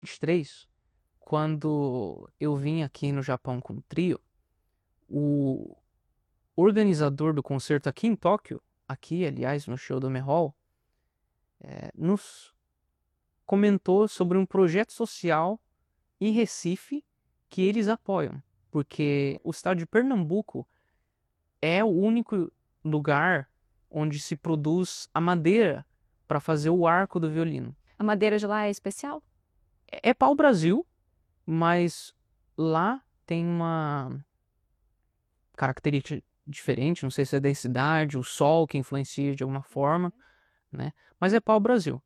2023, quando eu vim aqui no Japão com o trio, o organizador do concerto aqui em Tóquio, aqui, aliás, no Shodome Hall, nos comentou sobre um projeto social em Recife que eles apoiam, porque o estado de Pernambuco é o único lugar onde se produz a madeira para fazer o arco do violino. A madeira de lá é especial? É pau-brasil, mas lá tem uma característica diferente, não sei se é a densidade, o sol que influencia de alguma forma, né? Mas é pau-brasil.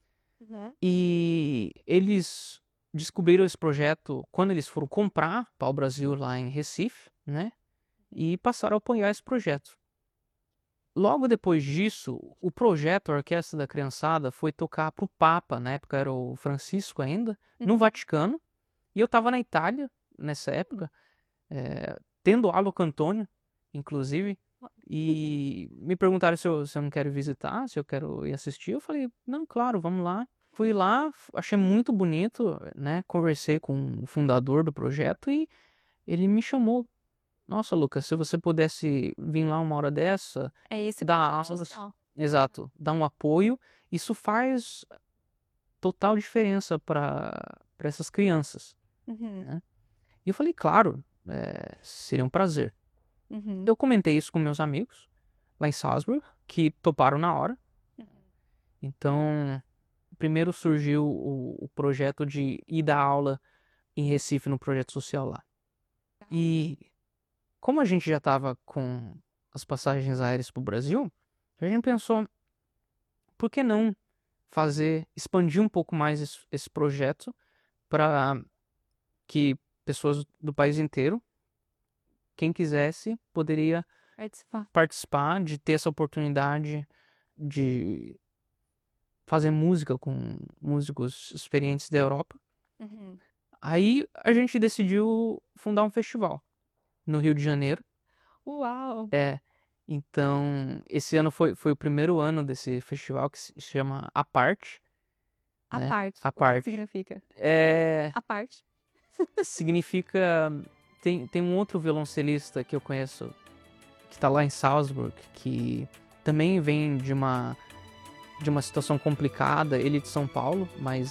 E eles descobriram esse projeto quando eles foram comprar pau-brasil lá em Recife, né? E passaram a apoiar esse projeto. Logo depois disso, o projeto a Orquestra da Criançada foi tocar pro Papa, na época era o Francisco ainda, no Vaticano. E eu tava na Itália nessa época, tendo aula com o Antônio, inclusive. E me perguntaram se eu não quero visitar, se eu quero ir assistir. Eu falei, não, claro, vamos lá. Fui lá, achei muito bonito, né? Conversei com o fundador do projeto e ele me chamou. Nossa, Lucas, se você pudesse vir lá uma hora dessa, É esse dar projeto aulas, social. exato, dar um apoio, isso faz total diferença para essas crianças, né? E eu falei, claro, seria um prazer. Eu comentei isso com meus amigos lá em Salzburg, que toparam na hora. Então, primeiro surgiu o projeto de ir dar aula em Recife no projeto social lá. E como a gente já estava com as passagens aéreas para o Brasil, a gente pensou, por que não expandir um pouco mais esse projeto para que pessoas do país inteiro, quem quisesse, poderia participar, de ter essa oportunidade de fazer música com músicos experientes da Europa. Aí a gente decidiu fundar um festival no Rio de Janeiro. Uau! Então, esse ano foi o primeiro ano desse festival que se chama A Parte. A né? parte. A O que Parte. significa? A parte. Significa... Tem um outro violoncelista que eu conheço, que tá lá em Salzburg, que também vem de uma situação complicada, ele é de São Paulo, mas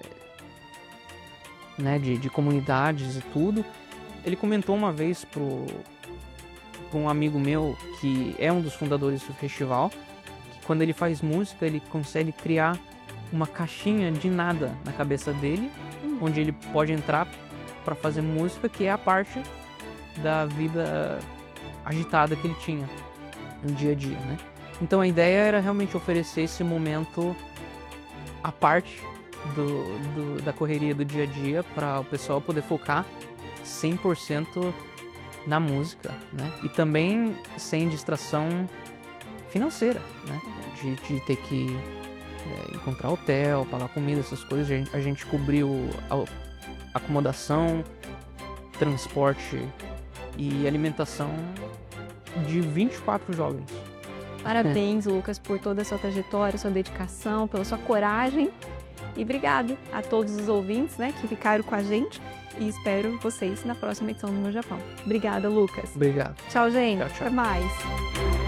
né, de comunidades e tudo. Ele comentou uma vez pra um amigo meu, que é um dos fundadores do festival, que quando ele faz música, ele consegue criar uma caixinha de nada na cabeça dele, onde ele pode entrar para fazer música, que é a parte da vida agitada que ele tinha no dia a dia, né? Então a ideia era realmente oferecer esse momento à parte da correria do dia a dia, para o pessoal poder focar 100% na música, né? E também sem distração financeira, né? De ter que encontrar hotel, pagar comida, essas coisas. A gente cobriu a acomodação, transporte e alimentação de 24 jovens. Parabéns, Lucas, por toda a sua trajetória, sua dedicação, pela sua coragem. E obrigado a todos os ouvintes, né, que ficaram com a gente. E espero vocês na próxima edição do Meu Japão. Obrigada, Lucas. Obrigado. Tchau, gente. Tchau, tchau. Até mais.